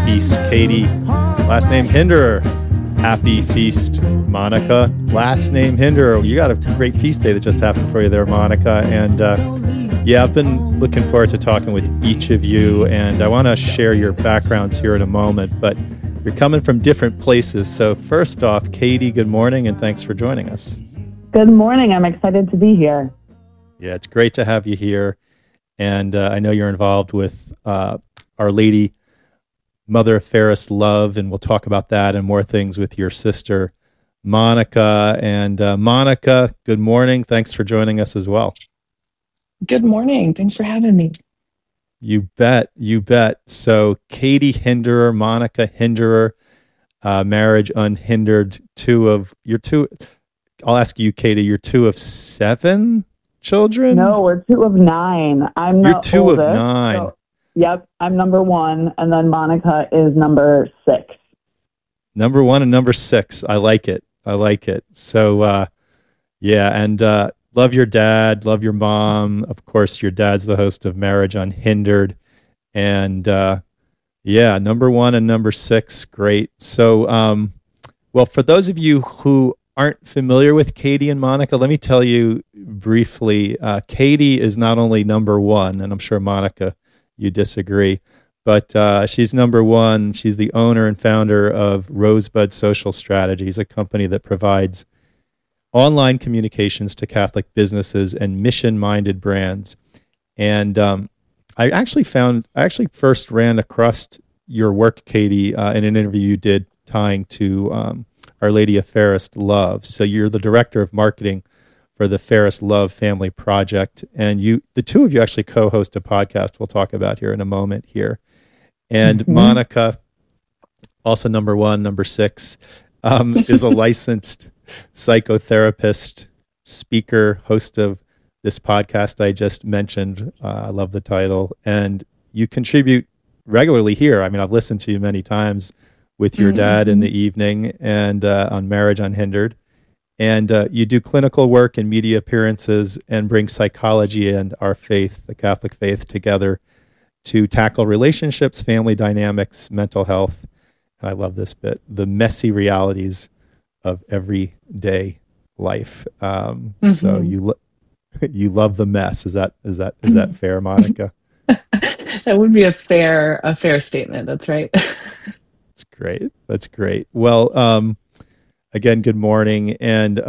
feast, Katie. Last name Hinderer. Happy feast, Monica. Last name Hinderer. You got a great feast day that just happened for you there, Monica. And yeah, I've been looking forward to talking with each of you, and I want to share your backgrounds here in a moment, but you're coming from different places. So first off, Katie, good morning, and thanks for joining us. Good morning. I'm excited to be here. Yeah, it's great to have you here. And I know you're involved with Our Lady, Mother of Fairest Love, and we'll talk about that and more things with your sister, Monica. And Monica, good morning. Thanks for joining us as well. Good morning. Thanks for having me. You bet. You bet. So Katie Hinderer, Monica Hinderer, marriage unhindered. I'll ask you, Katie, you're two of 7 children? No, we're 2 of 9. You're 2 oldest, of 9. So, yep, I'm number 1, and then Monica is number 6. Number 1 and number 6. I like it. So, yeah, and love your dad, love your mom. Of course, your dad's the host of Marriage Unhindered. And yeah, number 1 and number 6, great. So, well, for those of you who aren't familiar with Katie and Monica, let me tell you briefly. Katie is not only number 1, and I'm sure Monica, you disagree, but she's number 1. She's the owner and founder of Rosebud Social Strategies, a company that provides online communications to Catholic businesses and mission-minded brands. And I actually first ran across your work, Katie, in an interview you did tying to Our Lady of Fairest Love. So you're the director of marketing for the Fairest Love Family Project, and the two of you actually co-host a podcast we'll talk about here in a moment here. And Monica, also number 1, number 6, is a licensed psychotherapist, speaker, host of this podcast I just mentioned. I love the title. And you contribute regularly here. I mean, I've listened to you many times with your dad in the evening and on Marriage Unhindered. And you do clinical work and media appearances and bring psychology and our faith, the Catholic faith, together to tackle relationships, family dynamics, mental health. And I love this bit, the messy realities of everyday life. So you love the mess. Is that fair, Monica? That would be a fair statement. That's right. That's great. Well, again, good morning. And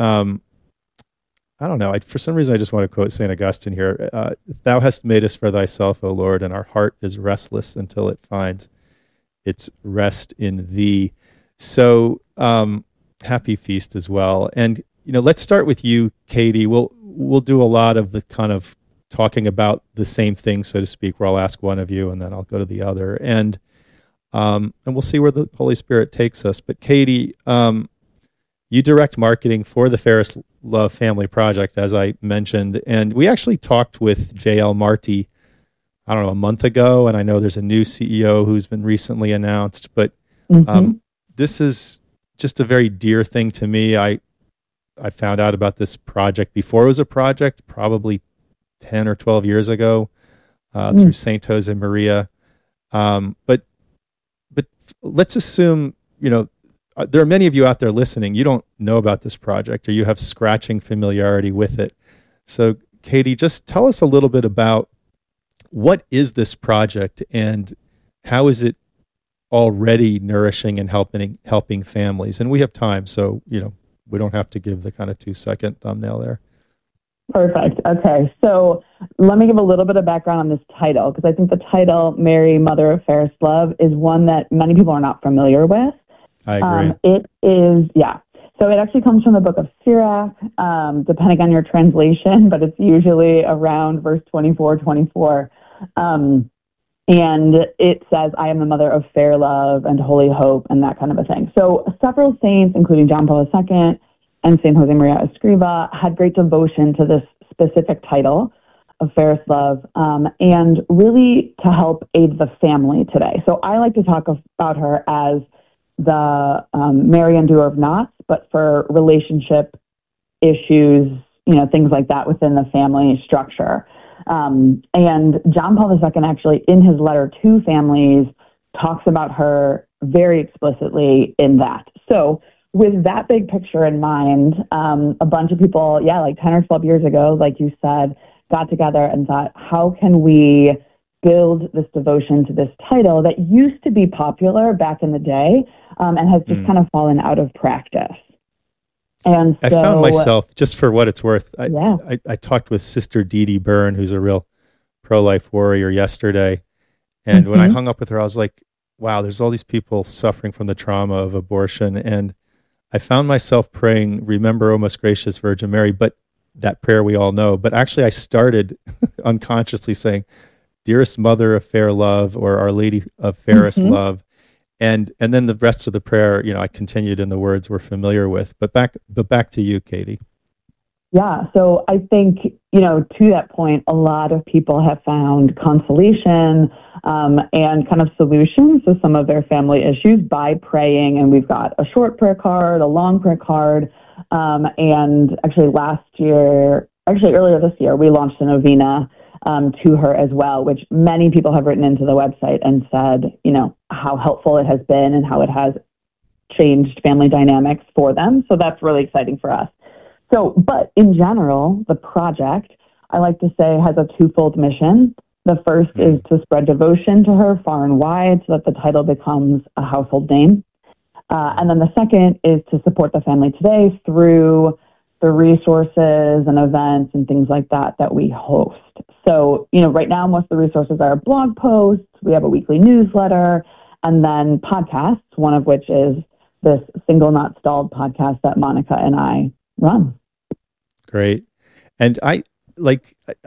I don't know. For some reason, I just want to quote St. Augustine here. Thou hast made us for thyself, O Lord, and our heart is restless until it finds its rest in thee. So happy feast as well. And, let's start with you, Katie. We'll do a lot of the kind of talking about the same thing, so to speak, where I'll ask one of you and then I'll go to the other. And we'll see where the Holy Spirit takes us. But Katie, you direct marketing for the Fairest Love Family Project, as I mentioned. And we actually talked with J.L. Marty, I don't know, a month ago. And I know there's a new CEO who's been recently announced. But this is just a very dear thing to me. I found out about this project before it was a project, probably 10 or 12 years ago, through St. Jose Maria. But let's assume, there are many of you out there listening, you don't know about this project or you have scratching familiarity with it. So, Katie, just tell us a little bit about what is this project and how is it already nourishing and helping families? And we have time, so, we don't have to give the kind of 2-second thumbnail there. Perfect. Okay. So let me give a little bit of background on this title, because I think the title, Mary, Mother of Fairest Love, is one that many people are not familiar with. I agree. It is, yeah. So it actually comes from the book of Sirach, depending on your translation, but it's usually around verse 24. And it says, I am the mother of fair love and holy hope and that kind of a thing. So several saints, including John Paul II and St. Jose Maria Escriva, had great devotion to this specific title of Fairest Love, and really to help aid the family today. So I like to talk about her as the Mary Undoer of Knots, but for relationship issues, things like that within the family structure. And John Paul II actually, in his letter to families, talks about her very explicitly in that. So with that big picture in mind, a bunch of people, like 10 or 12 years ago, like you said, got together and thought, how can we build this devotion to this title that used to be popular back in the day and has just kind of fallen out of practice? And so, I found myself, just for what it's worth, I talked with Sister Dee Dee Byrne, who's a real pro-life warrior, yesterday. And when I hung up with her, I was like, wow, there's all these people suffering from the trauma of abortion. And I found myself praying, remember, O most gracious Virgin Mary, but that prayer we all know. But actually, I started unconsciously saying, dearest Mother of fair love, or Our Lady of fairest love. And then the rest of the prayer, I continued in the words we're familiar with. But back to you, Katie. Yeah, so I think, to that point, a lot of people have found consolation and kind of solutions to some of their family issues by praying. And we've got a short prayer card, a long prayer card. And actually earlier this year, we launched a novena to her as well, which many people have written into the website and said, how helpful it has been and how it has changed family dynamics for them. So that's really exciting for us. So, but in general, the project, I like to say, has a twofold mission. The first is to spread devotion to her far and wide so that the title becomes a household name. And then the second is to support the family today through the resources and events and things like that we host. So, right now, most of the resources are blog posts. We have a weekly newsletter and then podcasts, one of which is this Single Not Stalled podcast that Monica and I run. Great. And I'm going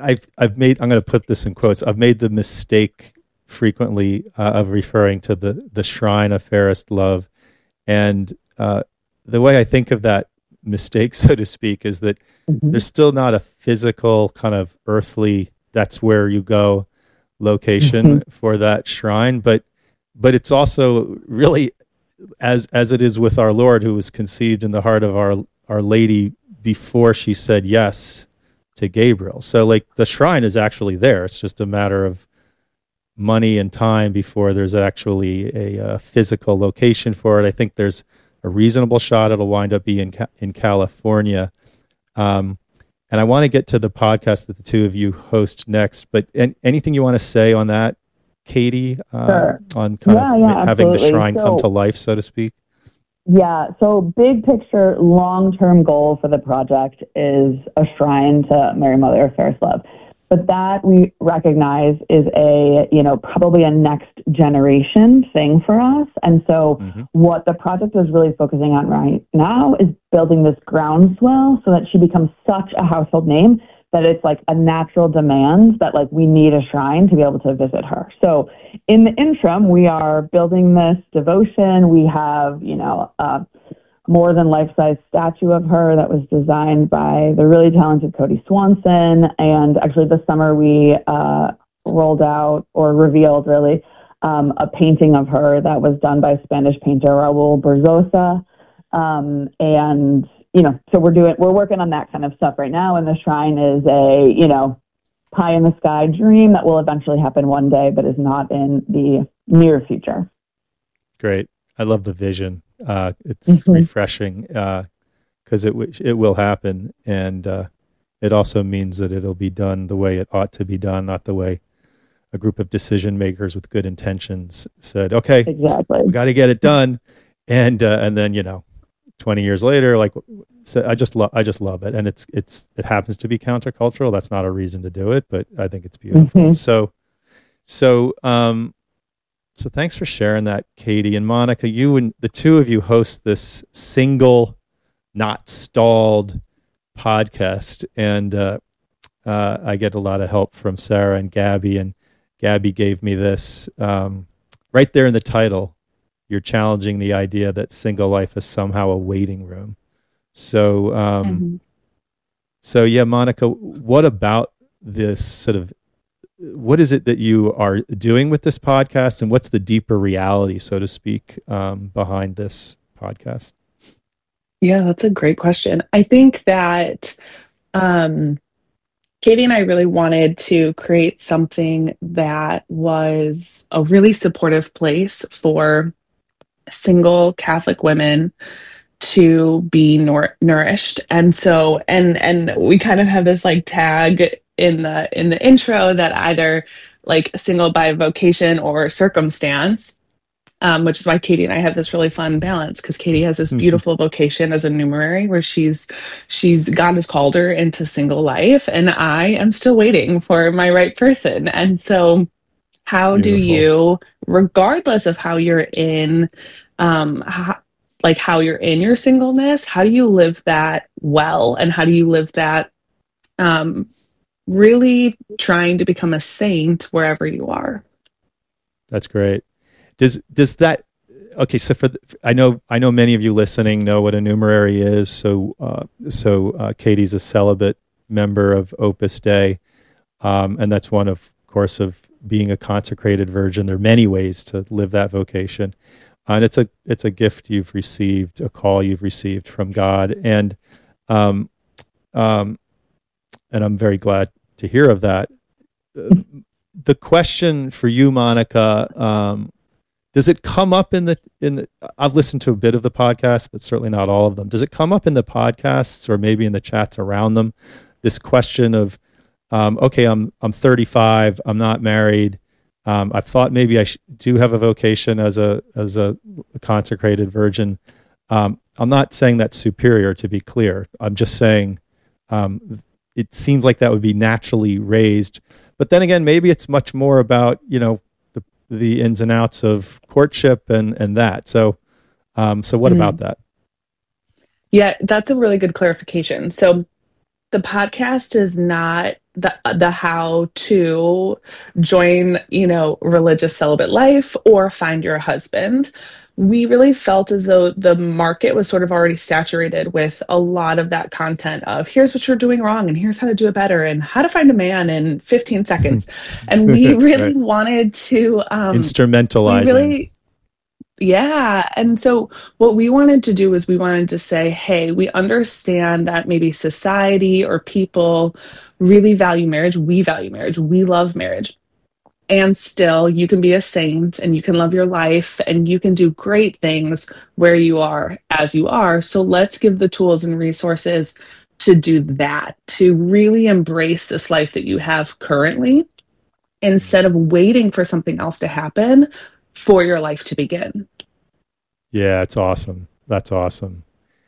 to put this in quotes. I've made the mistake frequently of referring to the shrine of fairest love. And the way I think of that mistake, so to speak, is that there's still not a physical kind of earthly, that's where you go location for that shrine. But it's also really, as it is with our Lord, who was conceived in the heart of Our Lady before she said yes to Gabriel. So the shrine is actually there. It's just a matter of money and time before there's actually a physical location for it. I think there's a reasonable shot it'll wind up being in California. And I want to get to the podcast that the two of you host next, but anything you want to say on that, Katie, sure. On kind of having the shrine come to life, so to speak? Yeah, so big picture, long-term goal for the project is a shrine to Mary, Mother of Fairest Love. But that we recognize is probably a next generation thing for us. And so what the project is really focusing on right now is building this groundswell so that she becomes such a household name that it's like a natural demand that we need a shrine to be able to visit her. So in the interim, we are building this devotion. We have, a more than life-size statue of her that was designed by the really talented Cody Swanson. And actually this summer we rolled out or revealed really a painting of her that was done by Spanish painter Raul Berzosa. And so we're working on that kind of stuff right now. And the shrine is a, pie in the sky dream that will eventually happen one day, but is not in the near future. Great. I love the vision. It's refreshing because it will happen. And it also means that it'll be done the way it ought to be done, not the way a group of decision makers with good intentions said, okay, exactly, we got to get it done. And then, 20 years later, so I just love it. And it happens to be countercultural. That's not a reason to do it, but I think it's beautiful. So thanks for sharing that, Katie. And Monica, you and the two of you host this Single Not Stalled podcast. And I get a lot of help from Sarah and Gabby. And Gabby gave me this right there in the title. You're challenging the idea that single life is somehow a waiting room. So, Monica, what about this what is it that you are doing with this podcast, and what's the deeper reality, so to speak, behind this podcast? Yeah, that's a great question. I think that Katie and I really wanted to create something that was a really supportive place for single Catholic women to be nourished. And so, and we kind of have this like tag in the intro that either like single by vocation or circumstance, which is why Katie and I have this really fun balance, because Katie has this beautiful vocation as a numerary where she's God has called her into single life, and I am still waiting for my right person. And so how do Beautiful. you, regardless of how you're in how you're in your singleness, how do you live that well, and how do you live that really trying to become a saint wherever you are? That's great. Does that, okay, so I know many of you listening know what a numerary is. So Katie's a celibate member of Opus Dei, and that's one of course of being a consecrated virgin. There are many ways to live that vocation, and it's a gift you've received, a call you've received from God, and I'm very glad to hear of that. The question for you, Monica. Does it come up in the? I've listened to a bit of the podcast, but certainly not all of them. Does it come up in the podcasts or maybe in the chats around them? This question of, okay, I'm 35, I'm not married. I've thought maybe I do have a vocation as a consecrated virgin. I'm not saying that's superior, to be clear. I'm just saying it seems like that would be naturally raised. But then again, maybe it's much more about the ins and outs of courtship and that. So what about that? Yeah, that's a really good clarification. So the podcast is not the how to join, religious celibate life or find your husband. We really felt as though the market was sort of already saturated with a lot of that content of here's what you're doing wrong and here's how to do it better and how to find a man in 15 seconds. And we really right. wanted to instrumentalize. Yeah. And so what we wanted to do is we wanted to say, hey, we understand that maybe society or people really value marriage. We value marriage. We love marriage. And still, you can be a saint and you can love your life and you can do great things where you are as you are. So let's give the tools and resources to do that, to really embrace this life that you have currently instead of waiting for something else to happen for your life to begin. Yeah, it's awesome. That's awesome.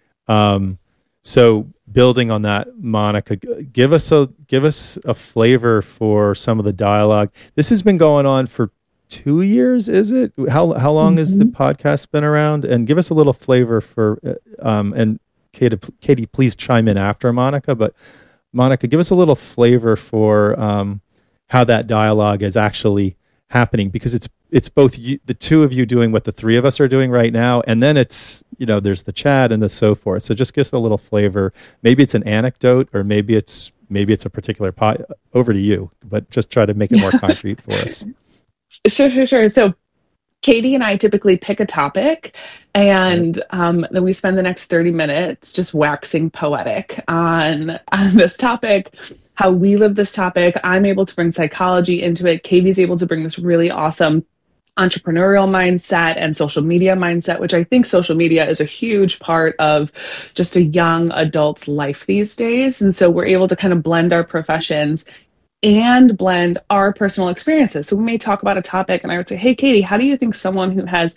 So building on that, Monica, give us a flavor for some of the dialogue. This has been going on for 2 years, is it? How long has the podcast been around? And give us a little flavor for and Katie, please chime in after Monica. But Monica, give us a little flavor for how that dialogue is actually happening, because it's both you, the two of you doing what the three of us are doing right now, and then it's there's the chat and the so forth. So just give us a little flavor. Maybe it's an anecdote, or maybe it's a particular over to you, but just try to make it more concrete for us. Sure. So Katie and I typically pick a topic, and then we spend the next 30 minutes just waxing poetic on this topic, how we live this topic. I'm able to bring psychology into it. Katie's able to bring this really awesome entrepreneurial mindset and social media mindset, which I think social media is a huge part of just a young adult's life these days. And so we're able to kind of blend our professions and blend our personal experiences. So we may talk about a topic and I would say, hey, Katie, how do you think someone who has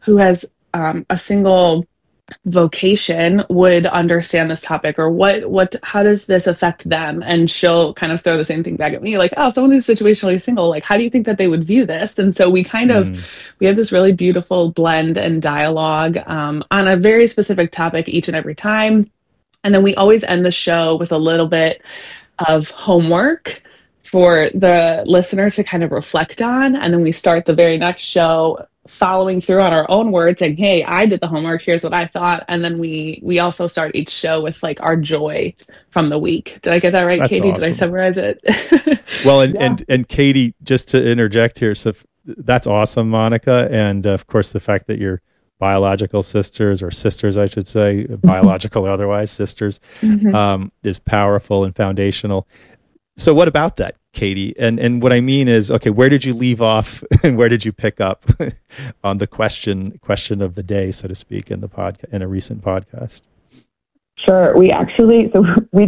a single vocation would understand this topic, or how does this affect them? And she'll kind of throw the same thing back at me, like, oh, someone who's situationally single, like, how do you think that they would view this? And so we kind of we have this really beautiful blend and dialogue on a very specific topic each and every time. And then we always end the show with a little bit of homework for the listener to kind of reflect on, and then we start the very next show following through on our own words, saying, hey, I did the homework, here's what I thought. And then we also start each show with like our joy from the week. Did I get that right? That's Katie? Awesome. Did I summarize it? Well, and Katie, just to interject here, so that's awesome, Monica. And of course, the fact that you're biological sisters, or sisters, I should say, biological or otherwise sisters, is powerful and foundational. So what about that, Katie? And what I mean is, okay, where did you leave off and where did you pick up on the question of the day, so to speak, in the podcast, in a recent podcast? Sure. We